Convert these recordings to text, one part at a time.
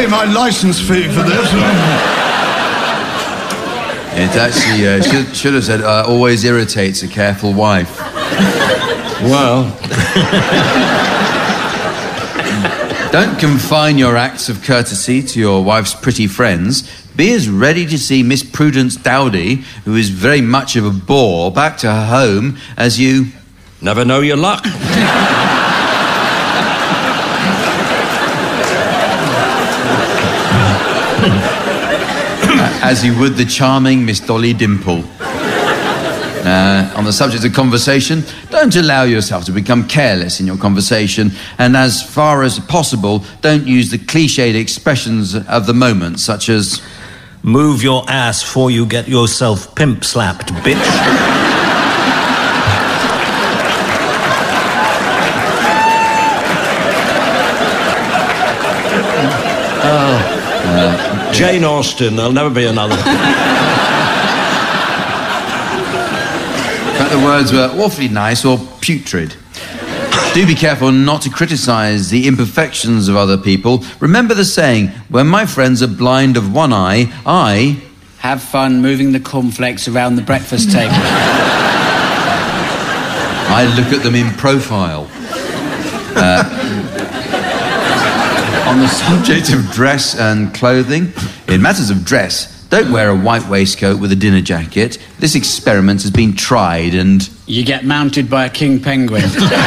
my licence fee for this. It actually should have said, always irritates a careful wife. Well... Don't confine your acts of courtesy to your wife's pretty friends. Be as ready to see Miss Prudence Dowdy, who is very much of a bore, back to her home as you... Never know your luck. As you would the charming Miss Dolly Dimple. On the subject of conversation, don't allow yourself to become careless in your conversation, and as far as possible, don't use the cliched expressions of the moment, such as... Move your ass before you get yourself pimp-slapped, bitch. Jane Austen, there'll never be another. The words were awfully nice or putrid. Do be careful not to criticise the imperfections of other people. Remember the saying, when my friends are blind of one eye, I... Have fun moving the cornflakes around the breakfast table. I look at them in profile. On the subject of dress and clothing, in matters of dress, don't wear a white waistcoat with a dinner jacket. This experiment has been tried and... You get mounted by a king penguin.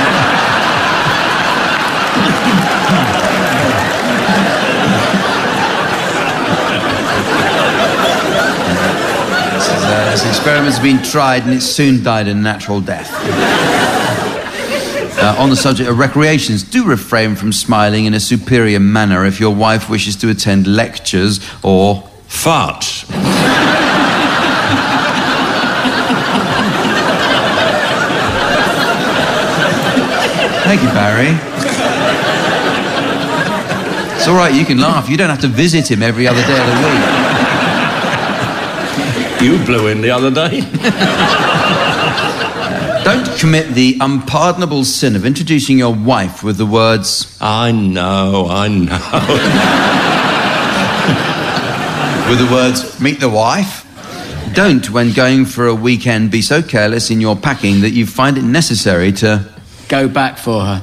This experiment has been tried and it soon died a natural death. On the subject of recreations, do refrain from smiling in a superior manner if your wife wishes to attend lectures or... Farts. Thank you, Barry. It's all right, you can laugh. You don't have to visit him every other day of the week. You blew in the other day. Don't commit the unpardonable sin of introducing your wife with the words... I know. With the words, meet the wife. Don't, when going for a weekend, be so careless in your packing that you find it necessary to... Go back for her.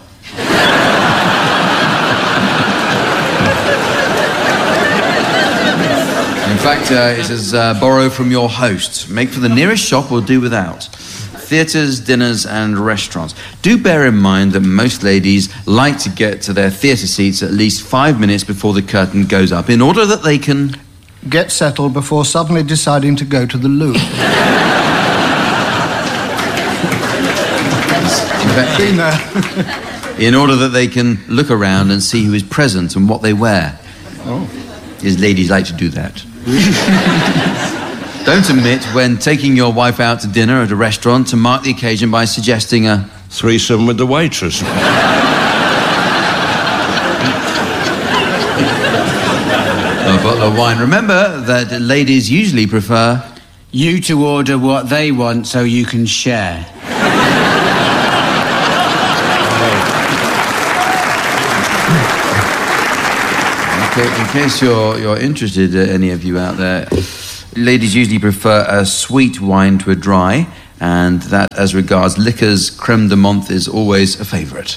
In fact, it says, borrow from your host. Make for the nearest shop or do without. Theatres, dinners and restaurants. Do bear in mind that most ladies like to get to their theatre seats at least 5 minutes before the curtain goes up in order that they can... Get settled before suddenly deciding to go to the loo. Been there. In order that they can look around and see who is present and what they wear. Oh. As ladies like to do that. Don't omit, when taking your wife out to dinner at a restaurant, to mark the occasion by suggesting a... Threesome with the waitress. A bottle of wine. Remember that ladies usually prefer... You to order what they want so you can share. Okay, in case you're interested, any of you out there, ladies usually prefer a sweet wine to a dry, and that, as regards liquors, creme de menthe is always a favourite.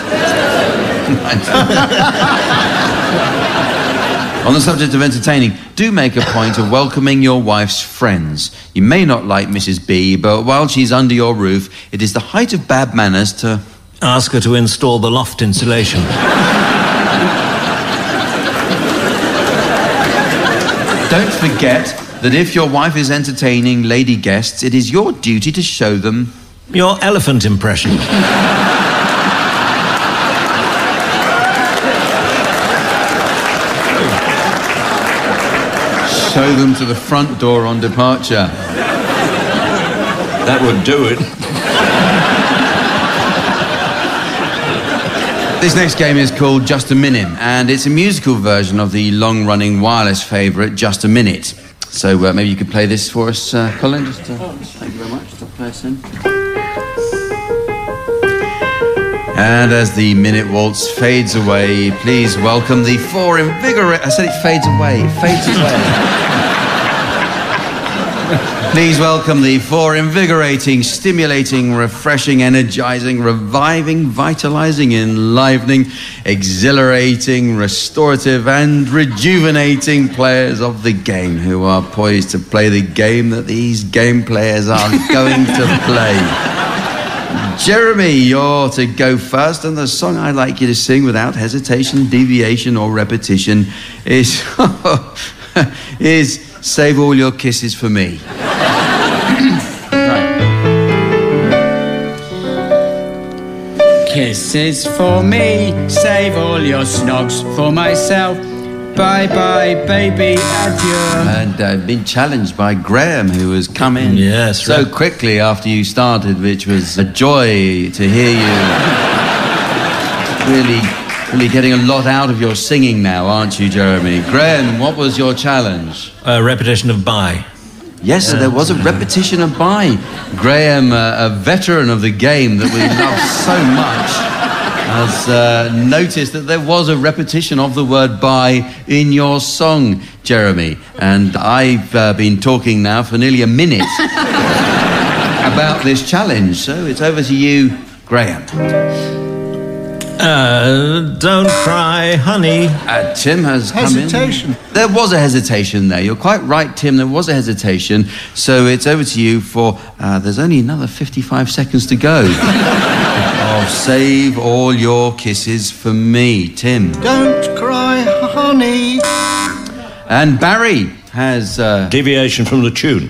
On the subject of entertaining, do make a point of welcoming your wife's friends. You may not like Mrs. B, but while she's under your roof, it is the height of bad manners to... Ask her to install the loft insulation. Don't forget that if your wife is entertaining lady guests, it is your duty to show them... Your elephant impression. Show them to the front door on departure. That would do it. This next game is called Just a Minute, and it's a musical version of the long-running wireless favourite, Just a Minute. So maybe you could play this for us, Colin. Thank you very much. Stop person. And as the minute waltz fades away, please welcome the four invigorating... I said it fades away. It fades away. Please welcome the four invigorating, stimulating, refreshing, energizing, reviving, vitalizing, enlivening, exhilarating, restorative, and rejuvenating players of the game who are poised to play the game that these game players are going to play. Jeremy, you're to go first, and the song I'd like you to sing without hesitation, deviation, or repetition is Save All Your Kisses for Me. Kisses for me, save all your snogs for myself. Bye-bye, baby, adieu. And I've been challenged by Graham, who has come in so quickly after you started, which was a joy to hear you. Really getting a lot out of your singing now, aren't you, Jeremy? Graham, what was your challenge? A repetition of bye. Yes, so there was a repetition of bye. Graham, a veteran of the game that we love so much, has noticed that there was a repetition of the word bye in your song, Jeremy. And I've been talking now for nearly a minute about this challenge. So it's over to you, Graham. Don't cry, honey. Tim has Hesitation. come in. There was a hesitation there. You're quite right, Tim. There was a hesitation. So it's over to you for... there's only another 55 seconds to go. Save All Your Kisses for Me. Tim. Don't cry, honey. And Barry has... Deviation from the tune.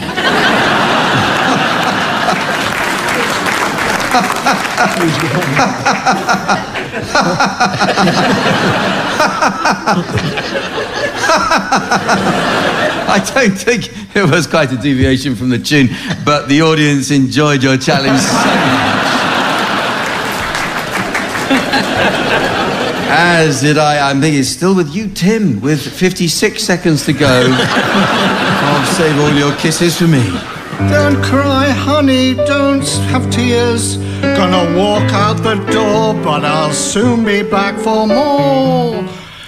I don't think it was quite a deviation from the tune, but the audience enjoyed your challenge so much. As did I. I think it's still with you, Tim, with 56 seconds to go. I'll save all your kisses for me. Don't cry, honey, don't have tears. Gonna walk out the door, but I'll soon be back for more.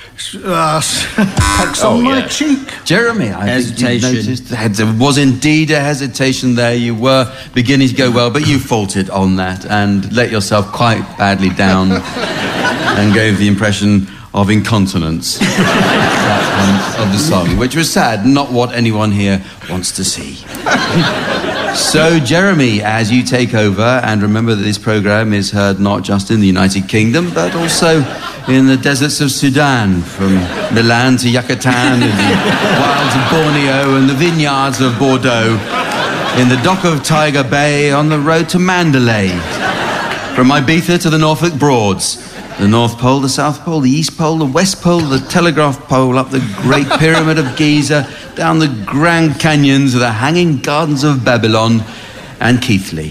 Pecks on my cheek. Jeremy, I think you Hesitation. noticed there was indeed a hesitation there. You were beginning to go well, but you faltered on that and let yourself quite badly down and gave the impression of incontinence of the song, which was sad, not what anyone here wants to see. So, Jeremy, as you take over, and remember that this programme is heard not just in the United Kingdom, but also in the deserts of Sudan, from Milan to Yucatan, and the wilds of Borneo, and the vineyards of Bordeaux, in the dock of Tiger Bay, on the road to Mandalay, from Ibiza to the Norfolk Broads, the North Pole, the South Pole, the East Pole, the West Pole, the Telegraph Pole, up the Great Pyramid of Giza, down the Grand Canyons, the Hanging Gardens of Babylon, and Keighley.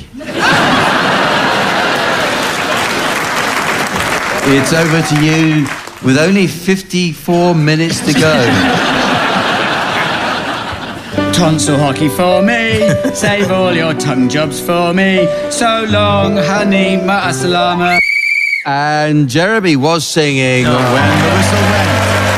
It's over to you with only 54 minutes to go. Tonsil hockey for me, save all your tongue jobs for me. So long, honey, ma'asalama. And Jeremy was singing When the Whistle Went.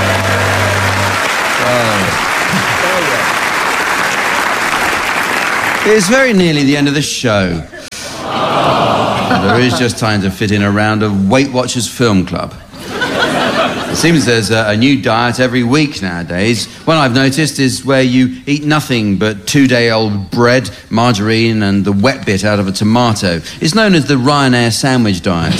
It's very nearly the end of the show. There is just time to fit in a round of Weight Watchers Film Club. It seems there's a new diet every week nowadays. One I've noticed is where you eat nothing but 2-day-old bread, margarine, and the wet bit out of a tomato. It's known as the Ryanair sandwich diet.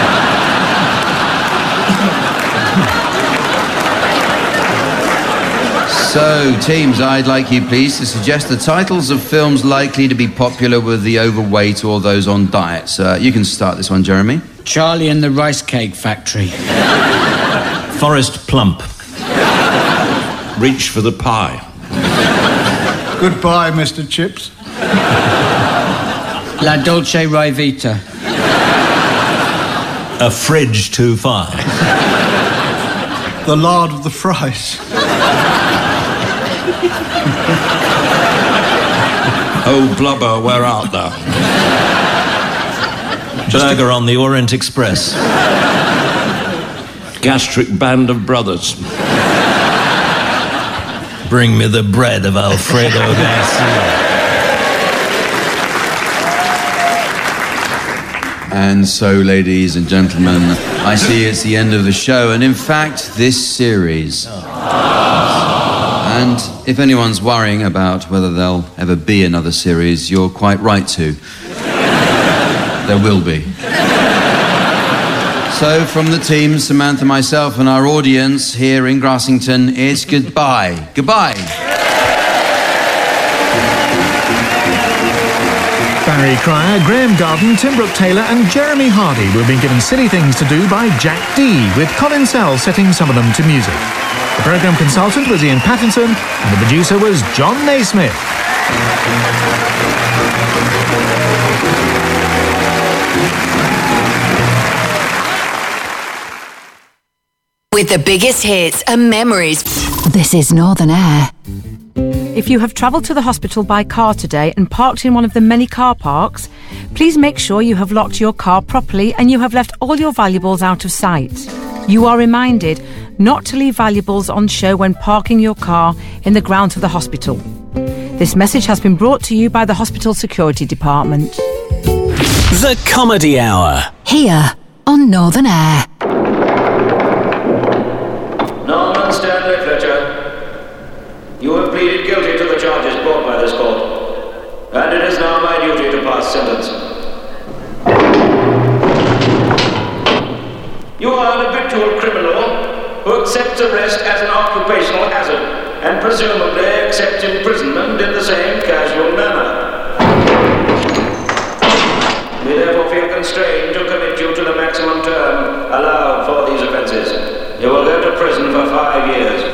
So, teams, I'd like you, please, to suggest the titles of films likely to be popular with the overweight or those on diets. You can start this one, Jeremy. Charlie and the Rice Cake Factory. Forrest Plump. Reach for the pie. Goodbye, Mr. Chips. La Dolce Vita. A fridge too far. The lard of the fries. Oh, blubber, where art thou? Burger on the Orient Express. Gastric band of brothers. Bring me the bread of Alfredo Garcia. And so, ladies and gentlemen, I see it's the end of the show, and in fact, this series. And if anyone's worrying about whether there'll ever be another series, you're quite right to. There will be. So, from the team, Samantha, myself, and our audience here in Grassington, it's goodbye. Goodbye. Barry Cryer, Graham Garden, Tim Brooke-Taylor and Jeremy Hardy will be given Silly Things to Do by Jack D, with Colin Sell setting some of them to music. The programme consultant was Ian Pattinson and the producer was John Naismith. With the biggest hits and memories. This is Northern Air. If you have travelled to the hospital by car today and parked in one of the many car parks, please make sure you have locked your car properly and you have left all your valuables out of sight. You are reminded not to leave valuables on show when parking your car in the grounds of the hospital. This message has been brought to you by the Hospital Security Department. The Comedy Hour. Here on Northern Air. Norman Stanley Fletcher, you have pleaded guilty to the charges brought by this court, and it is now my duty to pass sentence. You are an habitual criminal who accepts arrest as an occupational hazard and presumably accepts imprisonment in the same casual manner. We therefore feel constrained to commit you to the maximum term allowed for these offences. You will go to prison for 5 years.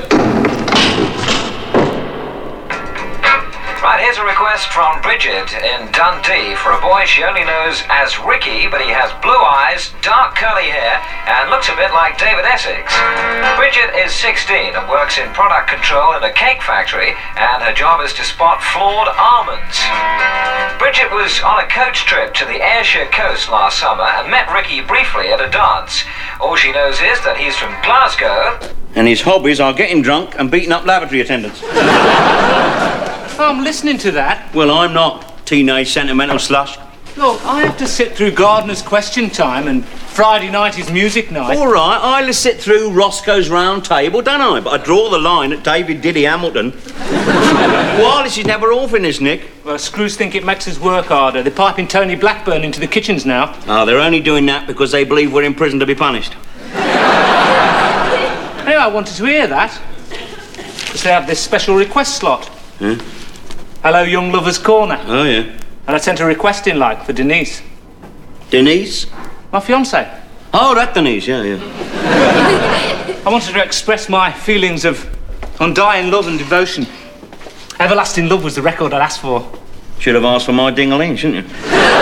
Right, here's a request from Bridget in Dundee for a boy she only knows as Ricky, but he has blue eyes, dark curly hair, and looks a bit like David Essex. Bridget is 16 and works in product control in a cake factory, and her job is to spot flawed almonds. Bridget was on a coach trip to the Ayrshire coast last summer and met Ricky briefly at a dance. All she knows is that he's from Glasgow. And his hobbies are getting drunk and beating up lavatory attendants. I'm listening to that. Well, I'm not, teenage sentimental slush. Look, I have to sit through Gardener's Question Time and Friday night is music night. All right, I sit through Roscoe's Round Table, don't I? But I draw the line at David Diddy Hamilton. Wireless is never off in this, Nick. Well, screws think it makes us work harder. They're piping Tony Blackburn into the kitchens now. Oh, they're only doing that because they believe we're in prison to be punished. Anyway, I wanted to hear that. Because they have this special request slot. Huh? Hello, Young Lovers Corner. Oh, yeah. And I sent a request in, like, for Denise. Denise? My fiancée. Oh, that Denise, yeah. I wanted to express my feelings of undying love and devotion. Everlasting Love was the record I'd asked for. Should have asked for my ding-a-ling, shouldn't you?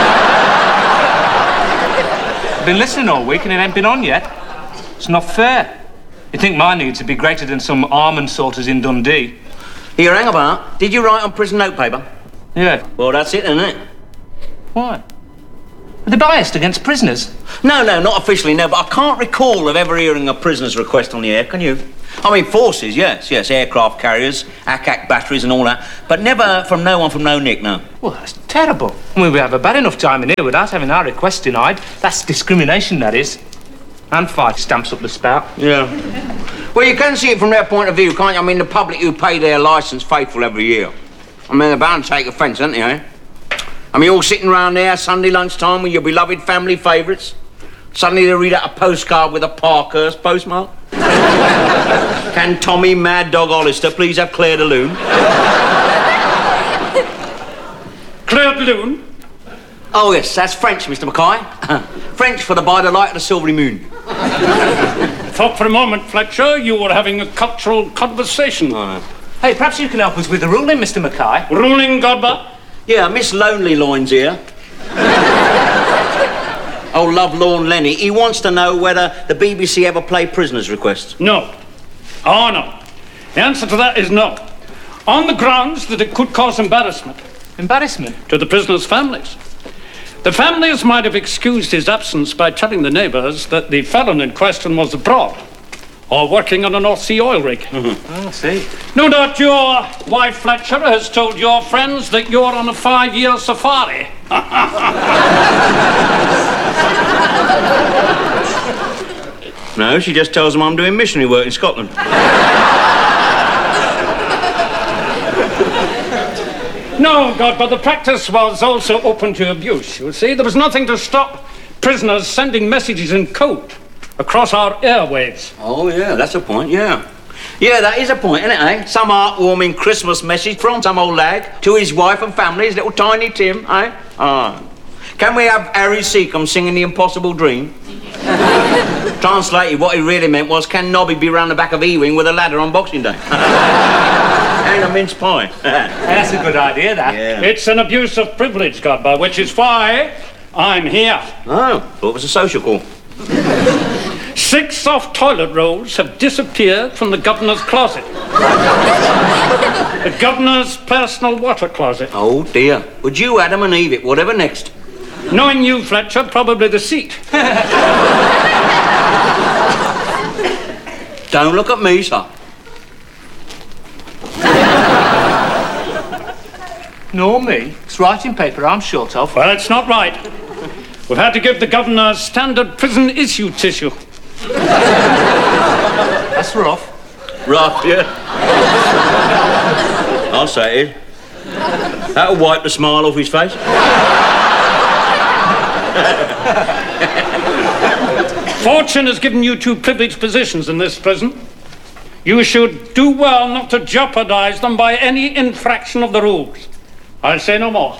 I've been listening all week and it ain't been on yet. It's not fair. You'd think my needs would be greater than some almond sorters in Dundee. Here, hang about. Did you write on prison notepaper? Yeah. Well, that's it, isn't it? Why? Are they biased against prisoners? No, not officially, no, but I can't recall of ever hearing a prisoner's request on the air, can you? I mean, forces, yes, aircraft carriers, ACAC batteries and all that, but never from no one from No Nick, no. Well, that's terrible. I mean, we have a bad enough time in here without having our request denied. That's discrimination, that is. And 5 stamps up the spout. Yeah. Well, you can see it from their point of view, can't you? I mean, the public who pay their licence faithful every year. I mean, they're bound to take offence, aren't they, eh? I mean, all sitting round there Sunday lunchtime with your beloved family favourites. Suddenly they read out a postcard with a Parkhurst postmark. Can Tommy Mad Dog Hollister please have Claire de Lune? Claire de Lune? Oh, yes, that's French, Mr. Mackay. French for the by the light of the silvery moon. Thought for a moment, Fletcher, you were having a cultural conversation. Oh, no. Hey, perhaps you can help us with the ruling, Mr. Mackay. Ruling, Godber? Yeah, Miss Lonely Loins here. Oh, Lovelorn Lenny. He wants to know whether the BBC ever play prisoners' requests. No. Oh, no. The answer to that is no. On the grounds that it could cause embarrassment. Embarrassment? To the prisoners' families. The families might have excused his absence by telling the neighbours that the felon in question was abroad or working on a North Sea oil rig. I see. No doubt your wife, Fletcher, has told your friends that you're on a 5-year safari. No, she just tells them I'm doing missionary work in Scotland. No, God, but the practice was also open to abuse, you see. There was nothing to stop prisoners sending messages in code across our airwaves. Oh, yeah, that's a point, yeah. Yeah, that is a point, isn't it, eh? Some heartwarming Christmas message from some old lag to his wife and family, his little tiny Tim, eh? Ah. Can we have Harry Seacombe singing The Impossible Dream? Translated, what he really meant was, can Nobby be round the back of Ewing with a ladder on Boxing Day? And a mince pie. That's a good idea, that. Yeah. It's an abuse of privilege, Godber, which is why I'm here. Oh, thought it was a social call. 6 soft toilet rolls have disappeared from the governor's closet. The governor's personal water closet. Oh, dear. Would you Adam and Eve it, whatever next? Knowing you, Fletcher, probably the seat. Don't look at me, sir. No, me. It's writing paper I'm short of. Well, it's not right. We've had to give the governor standard prison issue tissue. That's rough. Rough, yeah. I'll say it. That'll wipe the smile off his face. Fortune has given you 2 privileged positions in this prison. You should do well not to jeopardise them by any infraction of the rules. I'll say no more.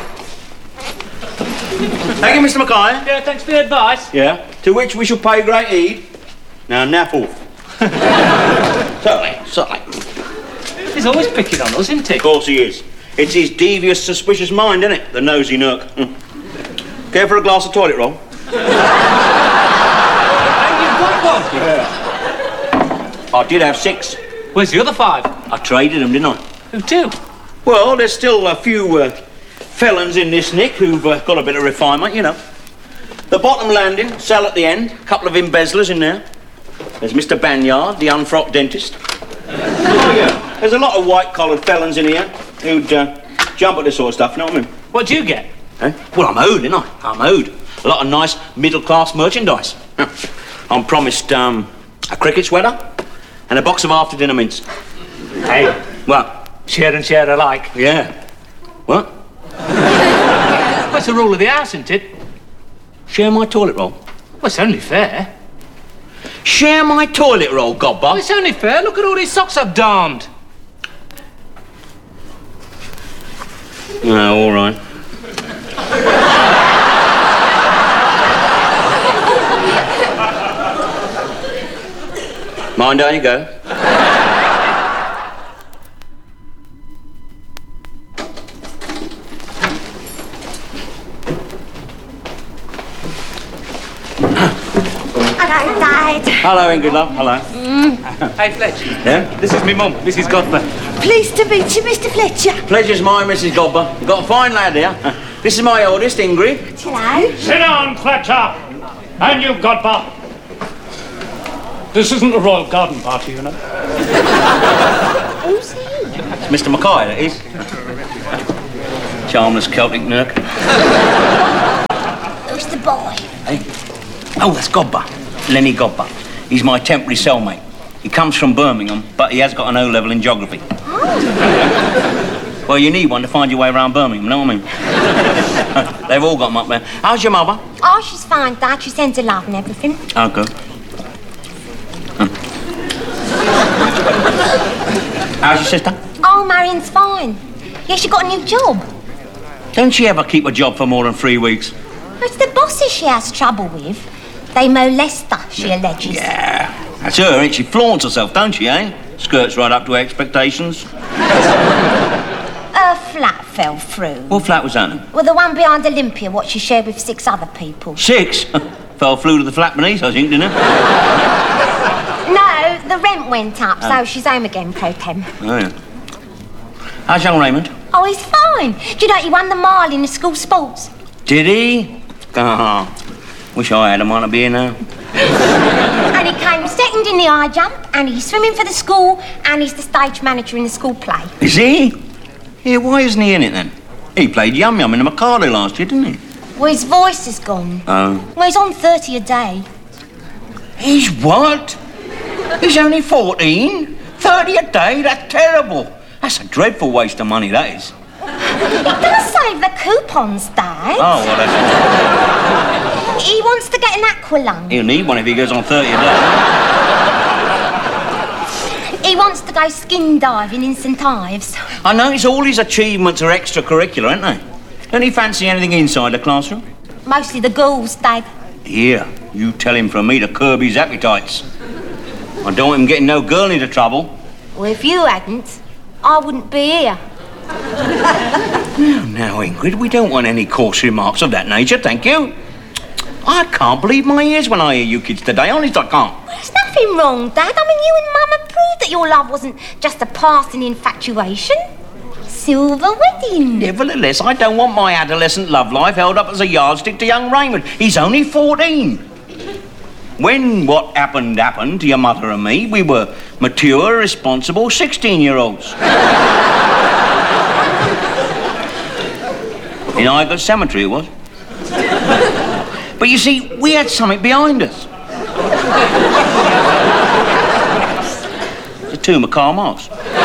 Thank you, Mr. Mackay. Yeah, thanks for the advice. Yeah. To which we shall pay great heed. Now, nap off. Certainly. He's always picking on us, isn't he? Of course he is. It's his devious, suspicious mind, isn't it? The nosy Nurk. Care for a glass of toilet roll? You've got one. Yeah. I did have 6. Where's the other 5? I traded them, didn't I? Who to? Well, there's still a few felons in this nick who've got a bit of refinement, you know. The bottom landing, cell at the end, a couple of embezzlers in there. There's Mr. Banyard, the unfrocked dentist. Oh, yeah. There's a lot of white-collared felons in here who'd jump at this sort of stuff, you know what I mean? What do you get? Eh? Well, I'm owed, ain't I? I'm owed. A lot of nice middle-class merchandise. I'm promised a cricket sweater and a box of after-dinner mints. Hey. What? Share and share alike. Yeah. What? That's the rule of the house, isn't it? Share my toilet roll? Well, it's only fair. Share my toilet roll, Godbar? Well, it's only fair. Look at all these socks I've darned. No, all right. Mind how you go. Hello, Dad. Hello, Ingrid, love. Hello. Hey, Fletch. Yeah? This is me mum, Mrs. Godber. Pleased to meet you, Mr. Fletcher. Pleasure's mine, Mrs. Godber. You've got a fine lad here. This is my oldest, Ingrid. Hello. Sit down, Fletcher. And you, Godber. This isn't a royal garden party, you know. Who's he? It's Mr. Mackay, that is. Charmless Celtic Nurk. Who's the boy? Hey. Oh, that's Godber. Lenny Godber. He's my temporary cellmate. He comes from Birmingham, but he has got an O-level in geography. Oh. Well, you need one to find your way around Birmingham, you know what I mean? They've all got them up there. How's your mother? Oh, she's fine, Dad. She sends her love and everything. Oh, good. How's your sister? Oh, Marion's fine. Yeah, she got a new job. Don't she ever keep a job for more than 3 weeks? It's the bosses she has trouble with. They molest her, she alleges. Yeah, that's her, ain't she? Flaunts herself, don't she, eh? Skirts right up to her expectations. Her flat fell through. What flat was that then? Well, the one behind Olympia, what she shared with 6 other people. 6? Fell through to the flat beneath, I think, didn't it? No, the rent went up, so she's home again, pro tem. Oh, yeah. How's young Raymond? Oh, he's fine. Do you know he won the mile in the school sports? Did he? Wish I had him on to be here now. And he came second in the high jump, and he's swimming for the school, and he's the stage manager in the school play. Is he? Yeah, why isn't he in it then? He played Yum Yum in the Mikado last year, didn't he? Well, his voice is gone. Oh. Well, he's on 30 a day. He's what? He's only 14? 30 a day? That's terrible. That's a dreadful waste of money, that is. He does save the coupons, Dad. Oh, well, that's... He wants to get an aqualung. He'll need one if he goes on 30 a day. He wants to go skin diving in St Ives. I notice all his achievements are extracurricular, aren't they? Don't he fancy anything inside the classroom? Mostly the girls, Dad. Here, you tell him from me to curb his appetites. I don't want him getting no girl into trouble. Well, if you hadn't, I wouldn't be here. Now, Ingrid, we don't want any coarse remarks of that nature, thank you. I can't believe my ears when I hear you kids today, honest I can't. Well, there's nothing wrong, Dad. I mean, you and Mum have proved that your love wasn't just a passing infatuation. Silver wedding. Nevertheless, I don't want my adolescent love life held up as a yardstick to young Raymond. He's only 14. When what happened to your mother and me, we were mature, responsible 16-year-olds. In Highgate Cemetery, it was. But you see, we had something behind us. The tomb of Karl Marx.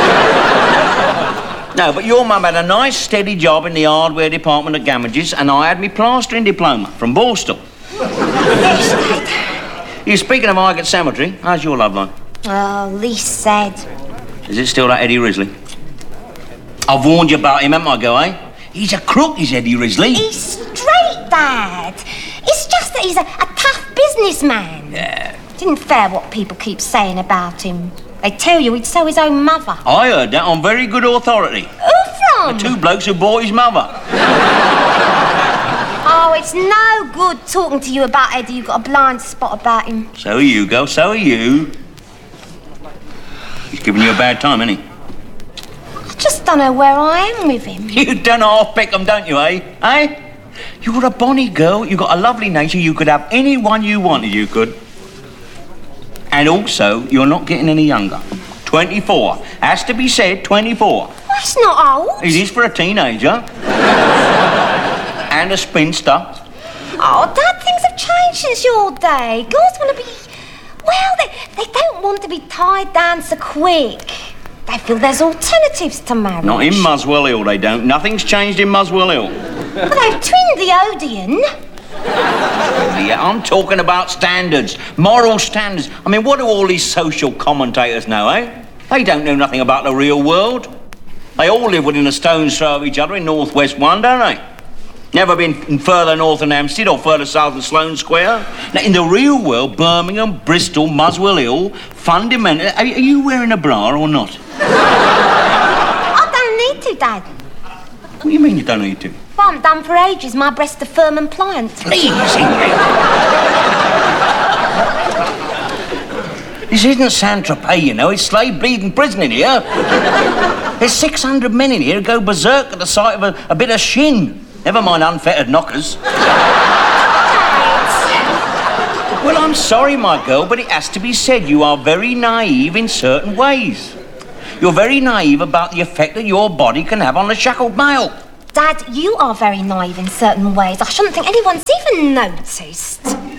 No, but your mum had a nice, steady job in the hardware department at Gamages, and I had me plastering diploma from Borstal. You speaking of Highgate Cemetery, how's your love life? Oh, least said. Is it still that Eddie Risley? I've warned you about him, haven't I, go, eh? He's a crook, is Eddie Risley. He's straight, Dad. It's just that he's a tough businessman. Yeah. Didn't fair what people keep saying about him. They tell you he'd sell his own mother. I heard that on very good authority. Who from? The two blokes who bought his mother. Oh, it's no good talking to you about Eddie. You've got a blind spot about him. So are you, girl, so are you. He's giving you a bad time, isn't he? I just don't know where I am with him. You done half Peckham, don't you, eh? Eh? You're a bonny girl. You've got a lovely nature. You could have anyone you wanted, you could. And also, you're not getting any younger. 24. Has to be said, 24. That's not old. It is for a teenager. And a spinster. Oh, Dad, things have changed since your day. Girls want to be... Well, they don't want to be tied down so quick. They feel there's alternatives to marriage. Not in Muswell Hill, they don't. Nothing's changed in Muswell Hill. But they've twinned the Odeon. Yeah, I'm talking about standards. Moral standards. I mean, what do all these social commentators know, eh? They don't know nothing about the real world. They all live within a stone's throw of each other in North West 1, don't they? Never been further north than Hampstead or further south than Sloane Square. Now, in the real world, Birmingham, Bristol, Muswell Hill, fundamentally... Are you wearing a bra or not? I don't need to, Dad. What do you mean you don't need to? Well, I'm done for ages. My breasts are firm and pliant. Please, Ingrid. This isn't Saint-Tropez, you know. It's slave-bleeding prison in here. There's 600 men in here who go berserk at the sight of a bit of shin. Never mind unfettered knockers. Well, I'm sorry, my girl, but it has to be said you are very naive in certain ways. You're very naive about the effect that your body can have on a shackled male. Dad, you are very naive in certain ways. I shouldn't think anyone's even noticed.